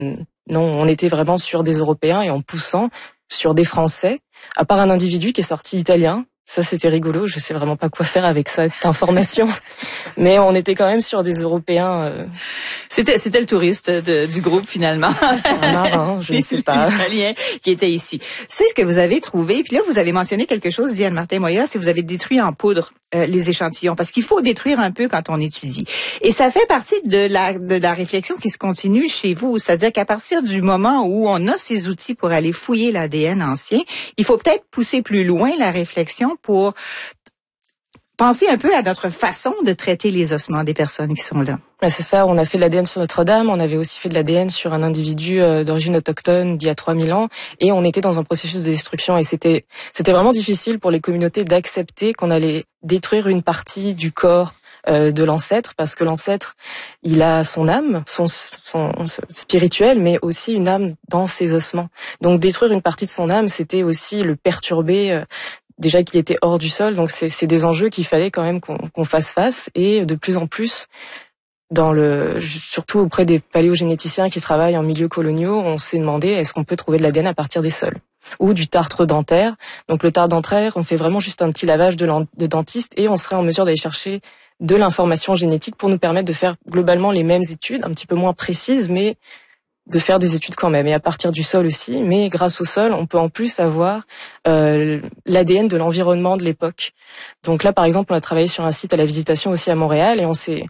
Non, on était vraiment sur des Européens et en poussant sur des Français, à part un individu qui est sorti italien. Ça, c'était rigolo. Je sais vraiment pas quoi faire avec cette information. Mais on était quand même sur des Européens. C'était le touriste du groupe, finalement. Un marin, je ne sais pas. Italien qui était ici. C'est ce que vous avez trouvé. Puis là, vous avez mentionné quelque chose, Diane Martin-Moya, c'est que vous avez détruit en poudre les échantillons. Parce qu'il faut détruire un peu quand on étudie. Et ça fait partie de la réflexion qui se continue chez vous. C'est-à-dire qu'à partir du moment où on a ces outils pour aller fouiller l'ADN ancien, il faut peut-être pousser plus loin la réflexion pour penser un peu à notre façon de traiter les ossements des personnes qui sont là. C'est ça, on a fait de l'ADN sur Notre-Dame, on avait aussi fait de l'ADN sur un individu d'origine autochtone d'il y a 3000 ans, et on était dans un processus de destruction, et c'était vraiment difficile pour les communautés d'accepter qu'on allait détruire une partie du corps de l'ancêtre, parce que l'ancêtre, il a son âme, son spirituel, mais aussi une âme dans ses ossements. Donc détruire une partie de son âme, c'était aussi le perturber, déjà qu'il était hors du sol, donc c'est des enjeux qu'il fallait quand même qu'on fasse face, et de plus en plus, surtout auprès des paléogénéticiens qui travaillent en milieux coloniaux, on s'est demandé est-ce qu'on peut trouver de l'ADN à partir des sols ou du tartre dentaire. Donc le tartre dentaire, on fait vraiment juste un petit lavage de dentiste et on serait en mesure d'aller chercher de l'information génétique pour nous permettre de faire globalement les mêmes études, un petit peu moins précises, mais de faire des études quand même, et à partir du sol aussi. Mais grâce au sol, on peut en plus avoir l'ADN de l'environnement de l'époque. Donc là, par exemple, on a travaillé sur un site à la Visitation aussi à Montréal, et on s'est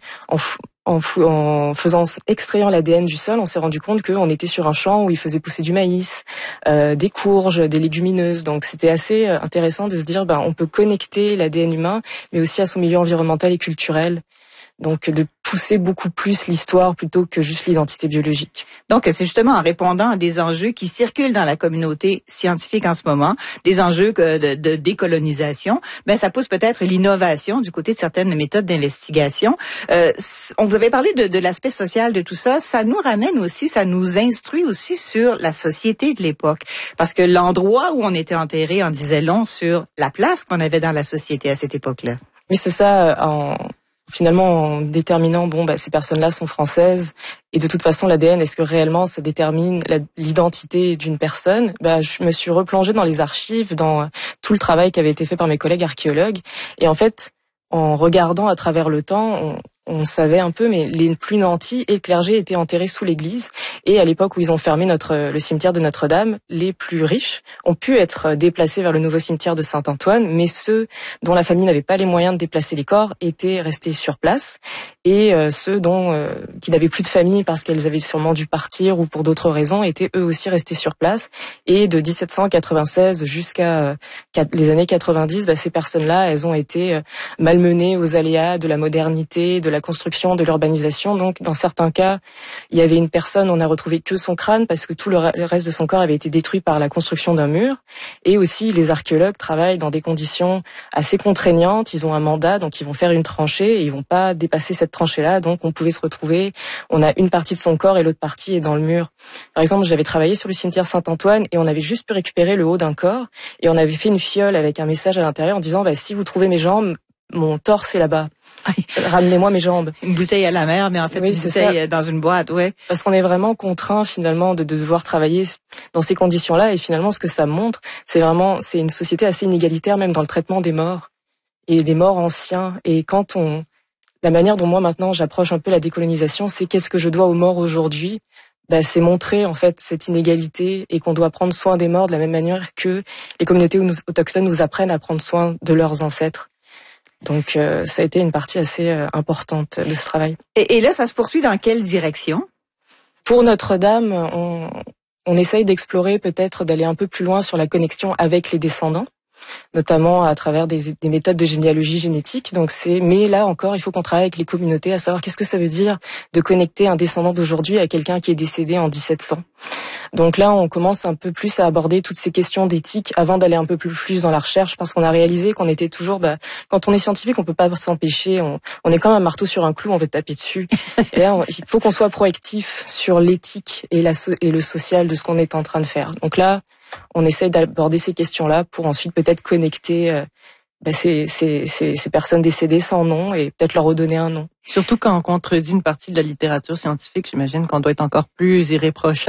extrayant l'ADN du sol, on s'est rendu compte qu'on était sur un champ où il faisait pousser du maïs, des courges, des légumineuses. Donc c'était assez intéressant de se dire, on peut connecter l'ADN humain, mais aussi à son milieu environnemental et culturel. Donc de pousser beaucoup plus l'histoire plutôt que juste l'identité biologique. Donc c'est justement en répondant à des enjeux qui circulent dans la communauté scientifique en ce moment, des enjeux de décolonisation, ça pousse peut-être l'innovation du côté de certaines méthodes d'investigation. On vous avait parlé de l'aspect social de tout ça, ça nous ramène aussi, ça nous instruit aussi sur la société de l'époque, parce que l'endroit où on était enterré en disait long sur la place qu'on avait dans la société à cette époque-là. Oui, c'est ça. Finalement, en déterminant, ces personnes-là sont françaises, et de toute façon, l'ADN, est-ce que réellement ça détermine l'identité d'une personne? Je me suis replongée dans les archives, dans tout le travail qui avait été fait par mes collègues archéologues, et en fait, en regardant à travers le temps, on savait un peu, mais les plus nantis et le clergé étaient enterrés sous l'église. Et à l'époque où ils ont fermé le cimetière de Notre-Dame, les plus riches ont pu être déplacés vers le nouveau cimetière de Saint-Antoine, mais ceux dont la famille n'avait pas les moyens de déplacer les corps étaient restés sur place. Et ceux qui n'avaient plus de famille parce qu'elles avaient sûrement dû partir ou pour d'autres raisons étaient eux aussi restés sur place. Et de 1796 jusqu'à les années 90, ces personnes-là, elles ont été malmenées aux aléas de la modernité, de la construction, de l'urbanisation. Donc, dans certains cas, il y avait une personne, on n'a retrouvé que son crâne parce que tout le reste de son corps avait été détruit par la construction d'un mur. Et aussi, les archéologues travaillent dans des conditions assez contraignantes. Ils ont un mandat, donc ils vont faire une tranchée et ils vont pas dépasser cette tranchée-là. Donc, on pouvait se retrouver, on a une partie de son corps et l'autre partie est dans le mur. Par exemple, j'avais travaillé sur le cimetière Saint-Antoine et on avait juste pu récupérer le haut d'un corps et on avait fait une fiole avec un message à l'intérieur en disant, si vous trouvez mes jambes, mon torse est là-bas. Ramenez-moi mes jambes. Une bouteille à la mer, mais en fait une bouteille dans une boîte, ouais. Parce qu'on est vraiment contraint finalement de devoir travailler dans ces conditions-là, et finalement ce que ça montre, c'est une société assez inégalitaire même dans le traitement des morts et des morts anciens. Et la manière dont moi maintenant j'approche un peu la décolonisation, c'est qu'est-ce que je dois aux morts aujourd'hui. C'est montrer en fait cette inégalité et qu'on doit prendre soin des morts de la même manière que les communautés autochtones nous apprennent à prendre soin de leurs ancêtres. Donc ça a été une partie assez importante de ce travail. Et là, ça se poursuit dans quelle direction? Pour Notre-Dame, on essaye d'explorer peut-être d'aller un peu plus loin sur la connexion avec les descendants, notamment à travers des méthodes de généalogie génétique. Mais là encore, il faut qu'on travaille avec les communautés à savoir qu'est-ce que ça veut dire de connecter un descendant d'aujourd'hui à quelqu'un qui est décédé en 1700. Donc là, on commence un peu plus à aborder toutes ces questions d'éthique avant d'aller un peu plus dans la recherche, parce qu'on a réalisé qu'on était toujours, quand on est scientifique, on peut pas s'empêcher, on est comme un marteau sur un clou, on veut taper dessus. Et là, il faut qu'on soit proactif sur l'éthique et le social de ce qu'on est en train de faire. Donc là, on essaye d'aborder ces questions-là pour ensuite peut-être connecter ces personnes décédées sans nom et peut-être leur redonner un nom. Surtout quand on contredit une partie de la littérature scientifique, j'imagine qu'on doit être encore plus irréprochable.